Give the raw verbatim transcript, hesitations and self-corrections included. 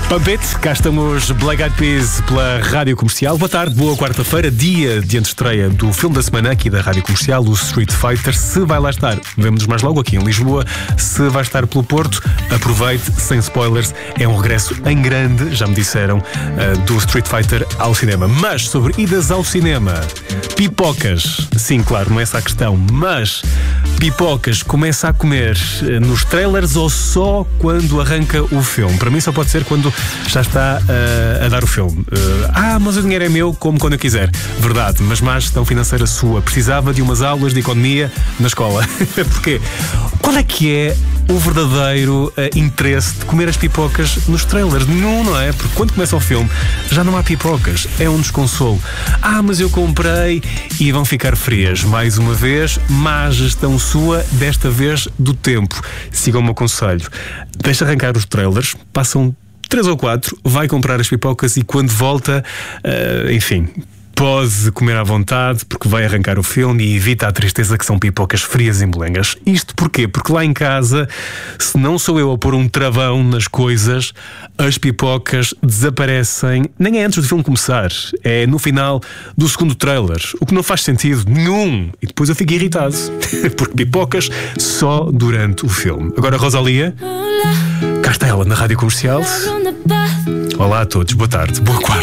Pump It, cá estamos, Black Eyed Peas pela Rádio Comercial. Boa tarde, boa quarta-feira, dia de antestreia do filme da semana aqui da Rádio Comercial, o Street Fighter. Se vai lá estar, vemo-nos mais logo aqui em Lisboa. Se vai estar pelo Porto, aproveite, sem spoilers. É um regresso em grande, já me disseram, do Street Fighter ao cinema. Mas sobre idas ao cinema, pipocas, sim, claro, não é essa a questão, mas pipocas começa a comer nos trailers ou só quando arranca o filme? Para mim só pode ser quando já está uh, a dar o filme. Uh, ah, mas o dinheiro é meu, como quando eu quiser. Verdade, mas má gestão financeira sua. Precisava de umas aulas de economia na escola. Porquê? Qual é que é o verdadeiro uh, interesse de comer as pipocas nos trailers? Não, não é? Porque quando começa o filme já não há pipocas. É um desconsolo. Ah, mas eu comprei e vão ficar frias. Mais uma vez, má gestão sua, desta vez do tempo. Sigam o meu conselho. Deixa arrancar os trailers, passam três ou quatro, vai comprar as pipocas e quando volta, uh, enfim, pode comer à vontade porque vai arrancar o filme e evita a tristeza que são pipocas frias e molengas. Isto porquê? Porque lá em casa, se não sou eu a pôr um travão nas coisas, as pipocas desaparecem, nem é antes do filme começar, é no final do segundo trailer, o que não faz sentido nenhum. E depois eu fico irritado, porque pipocas só durante o filme. Agora Rosalia, cá está ela na Rádio Comercial. Olá a todos, boa tarde, boa quarta.